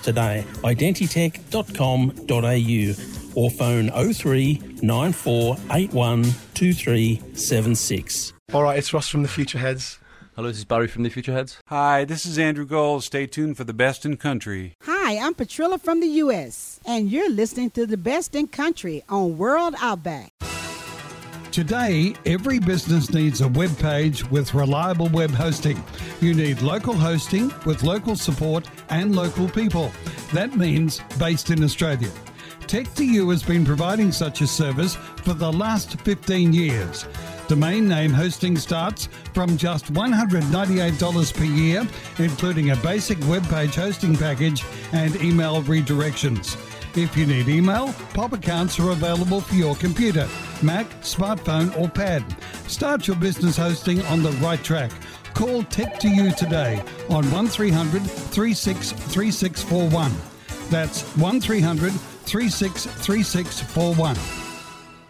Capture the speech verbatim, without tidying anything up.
today. identitech dot com dot a u or phone oh three nine four eight one two three seven six. All right, it's Ross from the Future Heads. Hello, this is Barry from the Future Heads. Hi, this is Andrew Gold. Stay tuned for the best in country. Hi, I'm Patrilla from the U S, and you're listening to the best in country on World Outback. Today, every business needs a web page with reliable web hosting. You need local hosting with local support and local people. That means based in Australia. Tech two U has been providing such a service for the last fifteen years. Domain name hosting starts from just one hundred ninety-eight dollars per year, including a basic web page hosting package and email redirections. If you need email, pop accounts are available for your computer, Mac, smartphone or pad. Start your business hosting on the right track. Call Tech two U today on one three hundred three six three six four one. That's one three hundred three six three six four one.